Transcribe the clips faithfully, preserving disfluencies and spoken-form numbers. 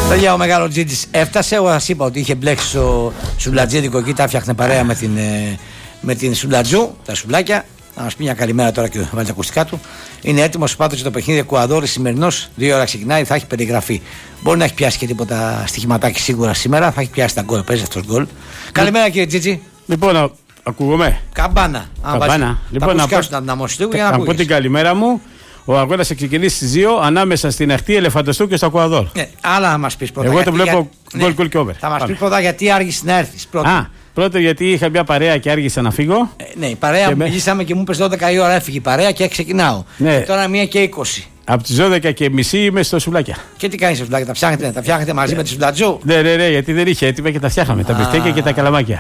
Παιδιά, ο μεγάλο Τζίτζης έφτασε. Εγώ σας είπα ότι είχε μπλέξει στο σουβλατζίδικο εκεί, τα φτιάχνε παρέα με την, με την σουβλατζού, τα σουβλάκια. Να μας πει μια καλημέρα τώρα και βάλει τα ακουστικά του. Είναι έτοιμος πάντως για το παιχνίδι Εκουαδόρ. Σημερινός, δύο ώρα ξεκινάει, θα έχει περιγραφεί. Μπορεί να έχει πιάσει και τίποτα στοιχηματάκι σίγουρα σήμερα. Θα έχει πιάσει τα γκολ. Παίζει αυτός γκολ. Καλημέρα κύριε Τζίτζη. Λοιπόν, ακούγομαι. Καμπάνα. Καμπάνα. Λοιπόν, να πω, να δυναμώσει λίγο για να, να πω την καλημέρα μου. Ο αγώνας θα ξεκινήσει στις δύο ανάμεσα στην αχτή Ελεφαντοστού και στο Εκουαδόρ. Ναι, άλλα να μας πεις πρώτα. Εγώ το βλέπω γκολ γκολ και over. Θα μας πεις πρώτα γιατί άργησε να έρθεις. Α, πρώτα γιατί είχα μια παρέα και άργησα να φύγω. Ε, ναι, η παρέα μου μιλήσαμε και μου είπες δώδεκα η ώρα έφυγε η παρέα και ξεκινάω. Ναι. Και τώρα μία και είκοσι. Από τις δώδεκα και μισή είμαι στο σουβλάκια. Και τι κάνεις στο σουβλάκια, τα φτιάχνετε, τα φτιάχνετε μαζί yeah. με τη σουβλατζού. Ναι, ναι, ναι, γιατί δεν είχε έτοιμα και τα φτιάχναμε. Τα μπιφτέκια και τα καλαμάκια.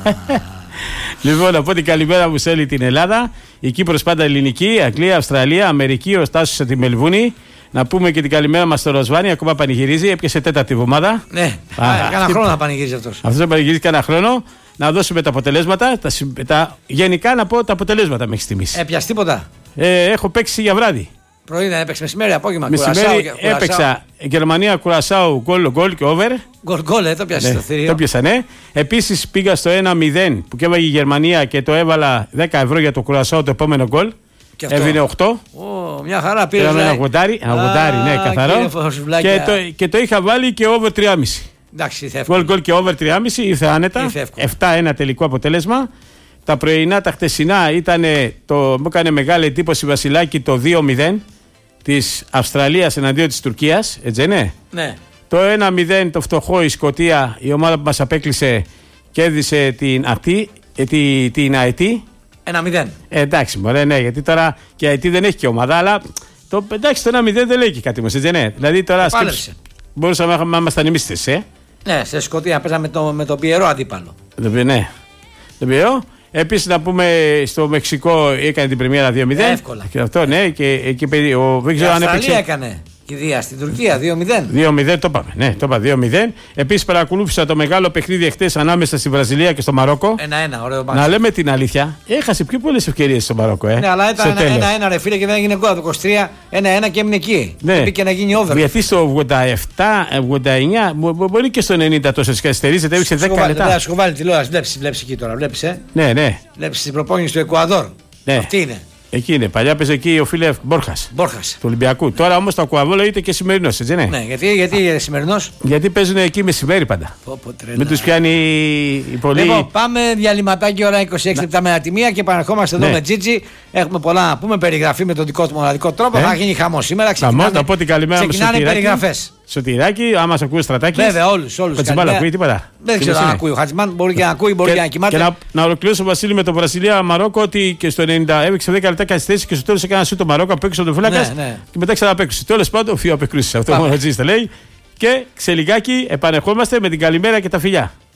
Λοιπόν, από την καλημέρα μου σε όλη την Ελλάδα. Η Κύπρος πάντα ελληνική, Αγγλία, Αυστραλία, Αμερική, ο Στάσος σε τη Μελβούνη. Να πούμε και την καλημέρα μας στο Ροσβάνι, ακόμα πανηγυρίζει, έπιασε τέταρτη εβδομάδα. Ναι, κάνα χρόνο να πανηγυρίζει αυτός. Αυτός θα πανηγυρίζει κάνα χρόνο. Να δώσουμε τα αποτελέσματα. Τα, τα, γενικά να πω τα αποτελέσματα μέχρι στιγμής. Έπιασε τίποτα. Ε, έχω παίξει για βράδυ. Πρωί δεν έπαιξε, μεσημέρι, απόγευμα. Μεσημέρι έπαιξα Γερμανία, Κουρασάου, γκολ, γκολ και over. Γκολ, γκολ, ε, το πιάσε ναι, το θηρίο. Το πιάσα, ναι. Επίσης πήγα στο ένα μηδέν που έβαγε η Γερμανία και το έβαλα δέκα ευρώ για το Κουρασάου το επόμενο γκολ. Έβγαινε οκτώ. Oh, μια χαρά πήρε. Πήραμε ένα γοντάρι, ένα γοντάρι, ναι, καθαρό. Και το, και το είχα βάλει και over τρία κόμμα πέντε. Εντάξει, ήρθε εύκολα. Γκολ, γκολ και over τρία κόμμα πέντε, ήρθε άνετα. επτά ένα τελικό αποτέλεσμα. Τα πρωινά, τα χτεσινά ήταν. Το, μου έκανε μεγάλη εντύπωση Βασιλάκη το δύο μηδέν της Αυστραλίας εναντίον της Τουρκίας, έτσι ναι. Ναι. Το ένα μηδέν το φτωχό η Σκωτία, η ομάδα που μας απέκλεισε, κέρδισε την ΑΤΗ, την, την ΑΕΤ. ένα μηδέν. Ε, εντάξει, μωρέ, ναι, γιατί τώρα και η ΑΕΤ δεν έχει και ομάδα, αλλά το, εντάξει, το ένα μηδέν δεν λέει και κάτι μας, έτσι ναι. Δηλαδή τώρα σκέψη, μπορούσαμε να ήμασταν εμείς θες, ε. Ναι, σε Σκωτία παίζαμε με, το, με τον Πιερό αντίπαλο. Ναι, τον Πιερό. Επίσης να πούμε στο Μεξικό έκανε την πρεμιέρα δύο μηδέν. Εύκολα. Και αυτό, ναι, και εκεί ο δεν ξέρω αν έπαιξε. Αυστραλία έκανε κηδεία στην Τουρκία δύο μηδέν. δύο μηδέν το είπαμε, ναι, το είπα δύο μηδέν. Επίσης παρακολούθησα το μεγάλο παιχνίδι εχθές ανάμεσα στη Βραζιλία και στο Μαρόκο. ένα ένα, ωραίο μάτι. Να λέμε την αλήθεια, έχασε πιο πολλές ευκαιρίες στο Μαρόκο, ε. Ναι, αλλά ήταν ένα ένα ρε φίλε και δεν έγινε γκολ. Το είκοσι τρία ένα ένα και έμεινε εκεί. Ναι. Πήγε να γίνει over. Γιατί στο ογδόντα επτά ογδόντα εννιά, μπορεί και στο ενενήντα τόσο καθυστερίζεται, έδειξε δέκα λεπτά. Δεν σου βάλει τηλεόραση, βλέπει εκεί τώρα, βλέπει, ε. Ναι, ναι. Βλέπει την προπόνηση του Εκουαδόρ. Ναι. Αυτή είναι. Εκεί είναι. Παλιά παίζει εκεί ο φίλε Μπόρχας. Μπόρχας. Του Ολυμπιακού. Τώρα όμως το Εκουαδόρ είτε και σημερινός, έτσι ναι. Ναι, γιατί, γιατί σημερινός. Γιατί παίζουν εκεί μεσημέρι πάντα. Πω, πω, μην τους πιάνει η πολύ. Λοιπόν, πάμε διαλυματάκι ώρα είκοσι έξι λεπτά με ατιμία και επαναρχόμαστε εδώ ναι. με Τζίτζι. Έχουμε πολλά να πούμε. Περιγραφή με τον δικό του μοναδικό τρόπο. Ε? Θα γίνει χαμό σήμερα. Χαμό, να πω την καλημέρα μου ξεκινάνε οι περιγραφές. Σωτηράκι, άμα σε ακούει Στρατάκης. Βέβαια, όλους. όλους Χατζημάν ακούει τίποτα. Δεν ξέρω αν ακούει ο Χατζημάν. Μπορεί και να ακούει, μπορεί και να κοιμάται. Και να, να ολοκληρώσω Βασίλη με το Βραζιλία-Μαρόκο ότι και στο ενενήντα έπαιξε δέκα λεπτά καθυστέρηση και στο τέλος έκανε σου το Μαρόκο απ' έξω τον φύλακα. Ναι, ναι. Και μετά ξαναπέξε. Τέλος πάντων, φύο απεκρούσει. Αυτό μόνο έτσι τα λέει. Και σε λιγάκι επανερχόμαστε με την καλημέρα και τα φιλιά.